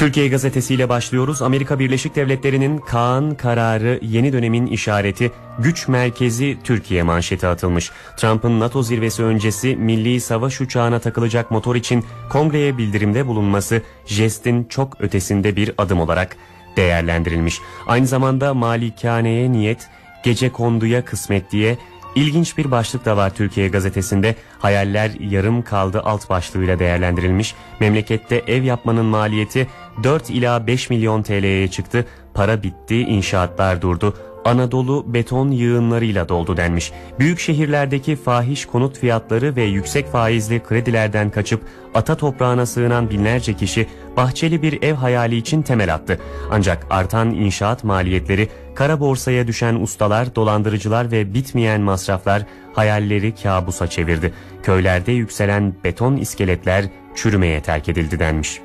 Türkiye gazetesiyle başlıyoruz. Amerika Birleşik Devletleri'nin Kaan kararı yeni dönemin işareti, güç merkezi Türkiye manşeti atılmış. Trump'ın NATO zirvesi öncesi milli savaş uçağına takılacak motor için kongreye bildirimde bulunması jestin çok ötesinde bir adım olarak değerlendirilmiş. Aynı zamanda malikaneye niyet, gecekonduya kısmet diye İlginç bir başlık da var Türkiye gazetesinde. Hayaller yarım kaldı alt başlığıyla değerlendirilmiş. Memlekette ev yapmanın maliyeti 4 ila 5 milyon TL'ye çıktı. Para bitti, inşaatlar durdu. Anadolu beton yığınlarıyla doldu denmiş. Büyük şehirlerdeki fahiş konut fiyatları ve yüksek faizli kredilerden kaçıp ata toprağına sığınan binlerce kişi bahçeli bir ev hayali için temel attı. Ancak artan inşaat maliyetleri, kara borsaya düşen ustalar, dolandırıcılar ve bitmeyen masraflar hayalleri kabusa çevirdi. Köylerde yükselen beton iskeletler çürümeye terk edildi denmiş.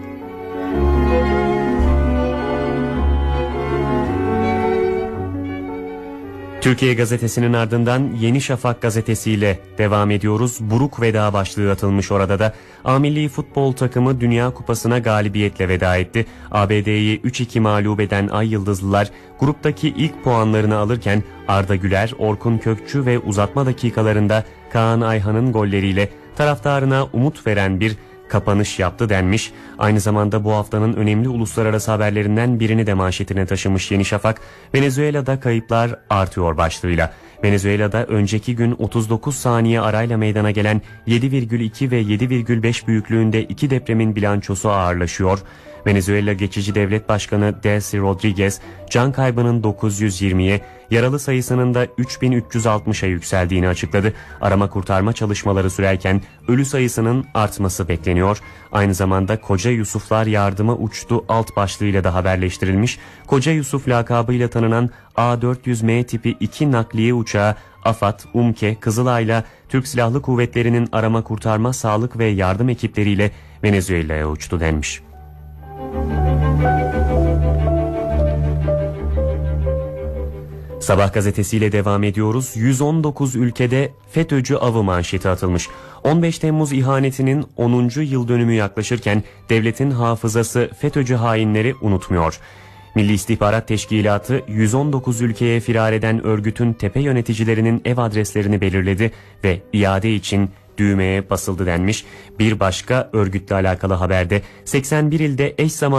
Türkiye gazetesinin ardından Yeni Şafak gazetesiyle devam ediyoruz. Buruk veda başlığı atılmış orada da. A milli futbol takımı Dünya Kupası'na galibiyetle veda etti. ABD'yi 3-2 mağlup eden Ay Yıldızlılar gruptaki ilk puanlarını alırken Arda Güler, Orkun Kökçü ve uzatma dakikalarında Kaan Ayhan'ın golleriyle taraftarına umut veren bir kapanış yaptı denmiş. Aynı zamanda bu haftanın önemli uluslararası haberlerinden birini de manşetine taşımış Yeni Şafak. Venezuela'da kayıplar artıyor başlığıyla. Venezuela'da önceki gün 39 saniye arayla meydana gelen 7,2 ve 7,5 büyüklüğünde iki depremin bilançosu ağırlaşıyor. Venezuela Geçici Devlet Başkanı Delcy Rodriguez, can kaybının 920'ye, yaralı sayısının da 3.360'a yükseldiğini açıkladı. Arama kurtarma çalışmaları sürerken ölü sayısının artması bekleniyor. Aynı zamanda Koca Yusuflar yardıma uçtu alt başlığıyla da haberleştirilmiş. Koca Yusuf lakabıyla tanınan A400M tipi 2 nakliye uçağı AFAD, UMKE, Kızılay'la Türk Silahlı Kuvvetleri'nin arama kurtarma, sağlık ve yardım ekipleriyle Venezuela'ya uçtu denmiş. Sabah gazetesiyle devam ediyoruz. 119 ülkede FETÖ'cü avı manşeti atılmış. 15 Temmuz ihanetinin 10. yıl dönümü yaklaşırken devletin hafızası FETÖ'cü hainleri unutmuyor. Milli İstihbarat Teşkilatı 119 ülkeye firar eden örgütün tepe yöneticilerinin ev adreslerini belirledi ve iade için düğmeye basıldı denmiş. Bir başka örgütle alakalı haberde 81 ilde eş zamanlı